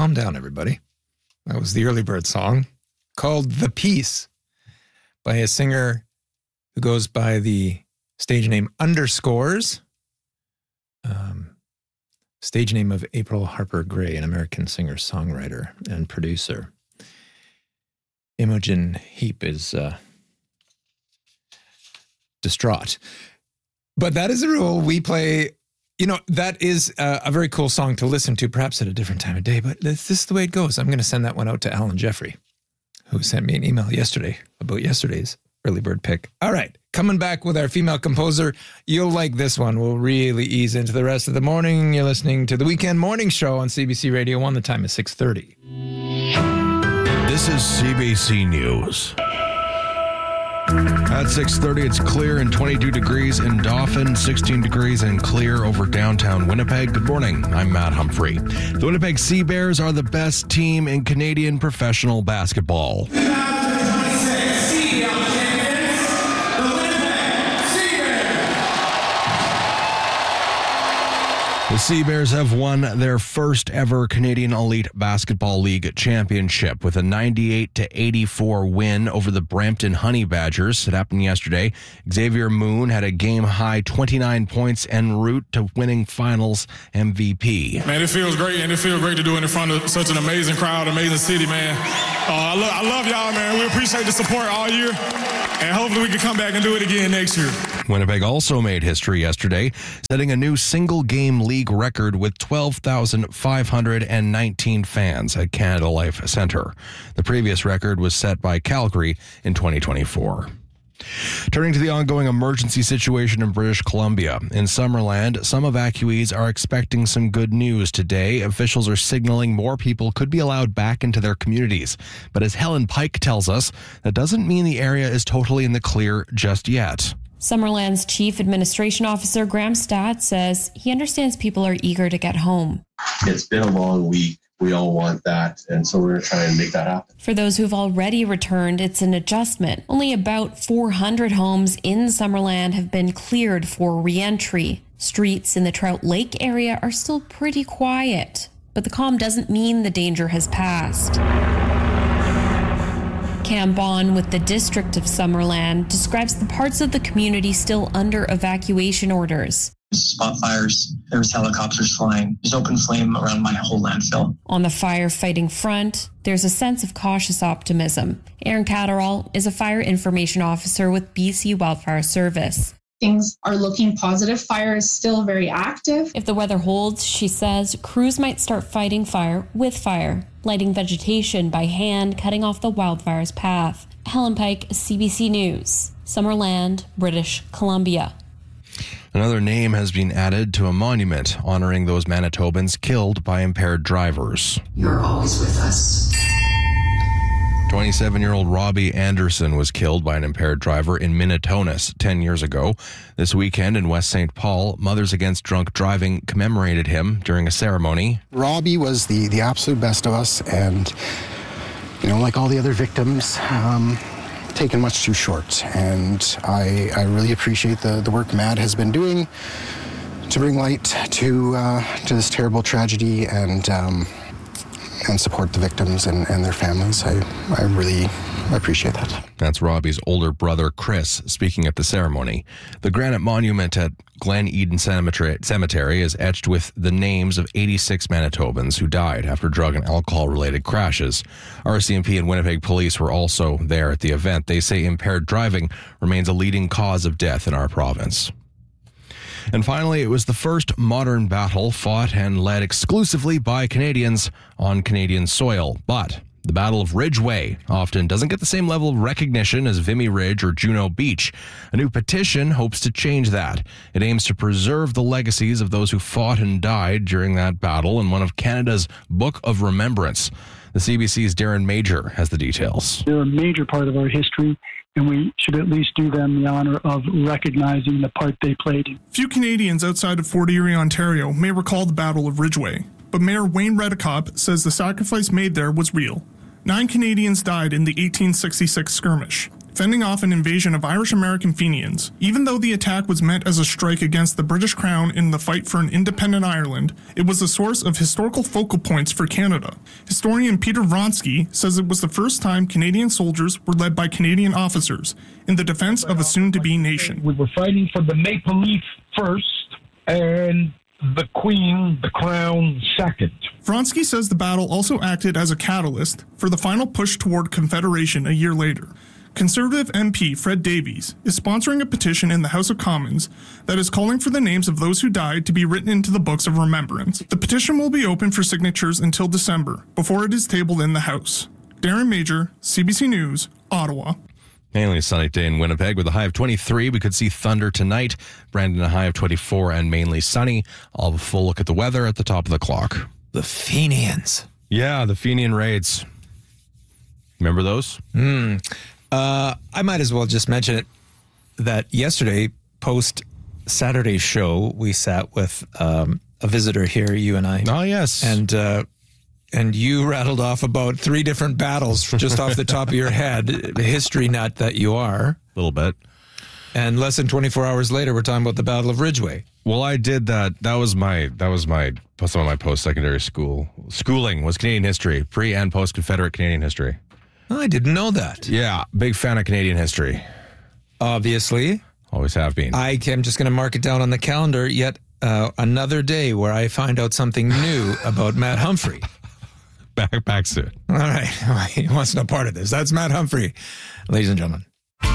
Calm down, everybody. That was the Early Bird song called The Peace by a singer who goes by the stage name Underscores. Stage name of April Harper Gray, an American singer-songwriter and producer. Imogen Heap is distraught. But that is the rule. We play, that is a very cool song to listen to, perhaps at a different time of day, but this is the way it goes. I'm going to send that one out to Alan Jeffrey, who sent me an email yesterday about yesterday's Early Bird pick. All right, coming back with our female composer. You'll like this one. We'll really ease into the rest of the morning. You're listening to the Weekend Morning Show on CBC Radio 1. The time is 6:30. This is CBC News. At 6:30, it's clear and 22 degrees in Dauphin, 16 degrees and clear over downtown Winnipeg. Good morning. I'm Matt Humphrey. The Winnipeg Sea Bears are the best team in Canadian professional basketball. The Sea Bears have won their first ever Canadian Elite Basketball League championship with a 98-84 win over the Brampton Honey Badgers. It happened yesterday. Xavier Moon had a game-high 29 points en route to winning finals MVP. Man, it feels great, and it feels great to do it in front of such an amazing crowd, amazing city, man. I love y'all, man. We appreciate the support all year, and hopefully we can come back and do it again next year. Winnipeg also made history yesterday, setting a new single-game league record with 12,519 fans at Canada Life Centre. The previous record was set by Calgary in 2024. Turning to the ongoing emergency situation in British Columbia. In Summerland, some evacuees are expecting some good news today. Officials are signaling more people could be allowed back into their communities. But as Helen Pike tells us, that doesn't mean the area is totally in the clear just yet. Summerland's Chief Administration Officer Graham Stott says he understands people are eager to get home. It's been a long week. We all want that, and so we're going to try and make that happen. For those who've already returned, it's an adjustment. Only about 400 homes in Summerland have been cleared for re-entry. Streets in the Trout Lake area are still pretty quiet, but the calm doesn't mean the danger has passed. Cam Bond with the District of Summerland describes the parts of the community still under evacuation orders. Spot fires, there was helicopters flying, there's open flame around my whole landfill. On the firefighting front, there's a sense of cautious optimism. Aaron Catterall is a fire information officer with BC Wildfire Service. Things are looking positive. Fire is still very active. If the weather holds, she says, crews might start fighting fire with fire, lighting vegetation by hand, cutting off the wildfire's path. Helen Pike, CBC News, Summerland, British Columbia. Another name has been added to a monument honoring those Manitobans killed by impaired drivers. You're always with us. 27-year-old Robbie Anderson was killed by an impaired driver in Minitonas 10 years ago. This weekend in West St. Paul, Mothers Against Drunk Driving commemorated him during a ceremony. Robbie was the absolute best of us, and, like all the other victims, taken much too short. And I really appreciate the work Matt has been doing to bring light to this terrible tragedy and support the victims and their families. I really appreciate that. That's Robbie's older brother, Chris, speaking at the ceremony. The granite monument at Glen Eden Cemetery is etched with the names of 86 Manitobans who died after drug and alcohol-related crashes. RCMP and Winnipeg Police were also there at the event. They say impaired driving remains a leading cause of death in our province. And finally, it was the first modern battle fought and led exclusively by Canadians on Canadian soil. But the Battle of Ridgeway often doesn't get the same level of recognition as Vimy Ridge or Juno Beach. A new petition hopes to change that. It aims to preserve the legacies of those who fought and died during that battle in one of Canada's Book of Remembrance. The CBC's Darren Major has the details. They're a major part of our history, and we should at least do them the honor of recognizing the part they played. Few Canadians outside of Fort Erie, Ontario may recall the Battle of Ridgeway, but Mayor Wayne Redekop says the sacrifice made there was real. 9 Canadians died in the 1866 skirmish. fending off an invasion of Irish-American Fenians. Even though the attack was meant as a strike against the British Crown in the fight for an independent Ireland, it was a source of historical focal points for Canada. Historian Peter Vronsky says it was the first time Canadian soldiers were led by Canadian officers in the defense of a soon-to-be nation. We were fighting for the Maple Leaf first, and the Queen, the Crown, second. Vronsky says the battle also acted as a catalyst for the final push toward Confederation a year later. Conservative MP Fred Davies is sponsoring a petition in the House of Commons that is calling for the names of those who died to be written into the books of remembrance. The petition will be open for signatures until December, before it is tabled in the House. Darren Major, CBC News, Ottawa. Mainly a sunny day in Winnipeg with a high of 23. We could see thunder tonight. Brandon, a high of 24 and mainly sunny. I'll have a full look at the weather at the top of the clock. The Fenians. Yeah, the Fenian raids. Remember those? I might as well just mention it that yesterday, post Saturday show, we sat with a visitor here, you and I. Oh, yes. And you rattled off about 3 different battles just off the top of your head, history nut that you are. A little bit. And less than 24 hours later, we're talking about the Battle of Ridgeway. Well, I did that. That was some of my post-secondary schooling was Canadian history, pre and post-Confederate Canadian history. Oh, I didn't know that. Yeah, big fan of Canadian history. Obviously. Always have been. I am just going to mark it down on the calendar, yet another day where I find out something new about Matt Humphrey. Back soon. All right. He wants no part of this. That's Matt Humphrey, ladies and gentlemen.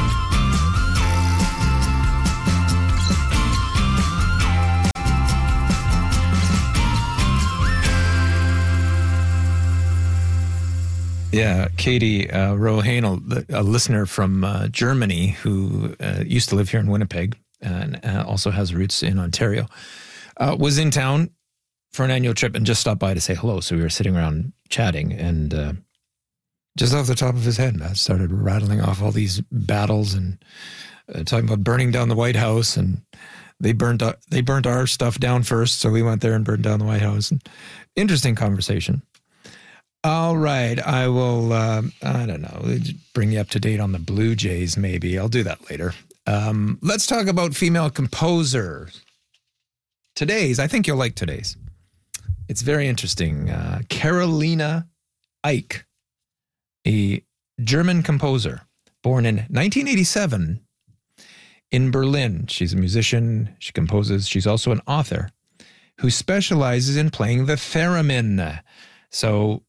Yeah, Katie Rohanel, a listener from Germany who used to live here in Winnipeg and also has roots in Ontario, was in town for an annual trip and just stopped by to say hello. So we were sitting around chatting, and just off the top of his head, Matt started rattling off all these battles and talking about burning down the White House, and they burnt our stuff down first, so we went there and burned down the White House. And interesting conversation. All right, I will, I don't know, bring you up to date on the Blue Jays maybe. I'll do that later. Let's talk about female composers. I think you'll like today's. It's very interesting. Carolina Eick, a German composer, born in 1987 in Berlin. She's a musician, she composes, she's also an author who specializes in playing the theremin. So,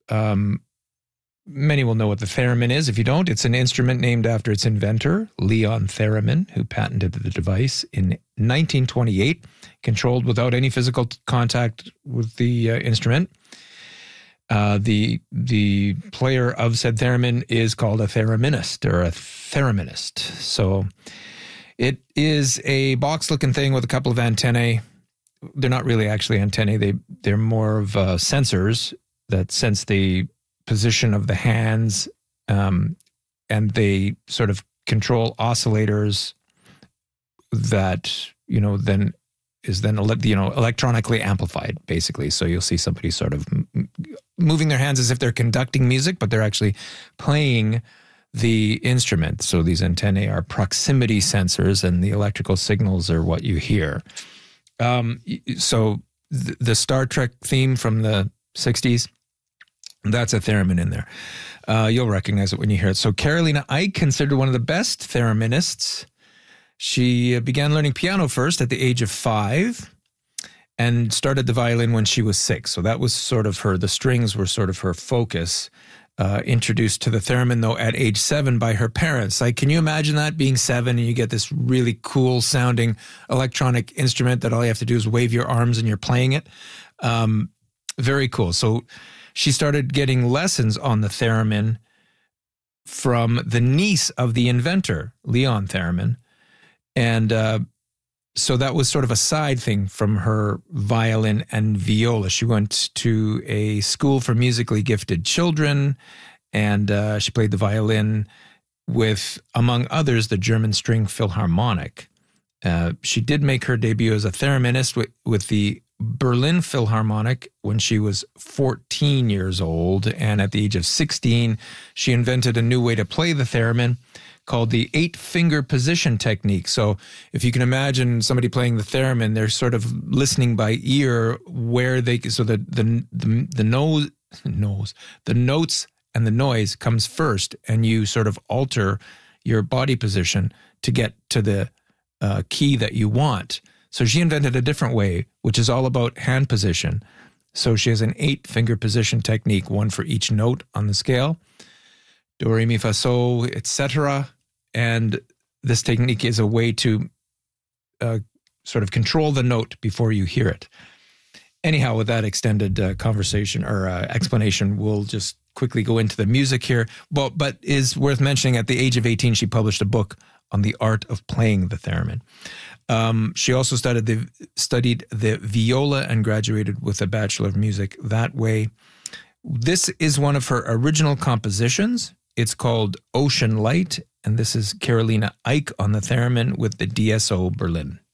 many will know what the theremin is. If you don't, it's an instrument named after its inventor, Leon Theremin, who patented the device in 1928, controlled without any physical contact with the instrument. The player of said theremin is called a thereminist or a thereminist. So it is a box-looking thing with a couple of antennae. They're not really actually antennae. They're more of sensors that sense the position of the hands, and they sort of control oscillators that, then is electronically amplified, basically. So you'll see somebody sort of moving their hands as if they're conducting music, but they're actually playing the instrument. So these antennae are proximity sensors, and the electrical signals are what you hear. So the Star Trek theme from the 60s, that's a theremin in there. You'll recognize it when you hear it. So Carolina Eick, considered one of the best thereminists. She began learning piano first at the age of 5 and started the violin when she was 6. So that was sort of the strings were sort of her focus. Introduced to the theremin, though, at age 7 by her parents. Like, can you imagine that, being 7 and you get this really cool sounding electronic instrument that all you have to do is wave your arms and you're playing it? Very cool. So she started getting lessons on the theremin from the niece of the inventor, Leon Theremin. And so that was sort of a side thing from her violin and viola. She went to a school for musically gifted children, and she played the violin with, among others, the German String Philharmonic. She did make her debut as a thereminist with the Berlin Philharmonic when she was 14 years old, and at the age of 16, she invented a new way to play the theremin called the 8-finger position technique. So if you can imagine somebody playing the theremin, they're sort of listening by ear where they, so the notes and the noise comes first, and you sort of alter your body position to get to the key that you want. So she invented a different way, which is all about hand position. So she has an 8-finger position technique, one for each note on the scale. Do, re, mi, fa, so, etc. And this technique is a way to sort of control the note before you hear it. Anyhow, with that extended conversation or explanation, we'll just quickly go into the music here. Well, but is worth mentioning, at the age of 18, she published a book on the art of playing the theremin. She also studied the viola and graduated with a Bachelor of Music that way. This is one of her original compositions. It's called Ocean Light, and this is Carolina Eick on the theremin with the DSO Berlin.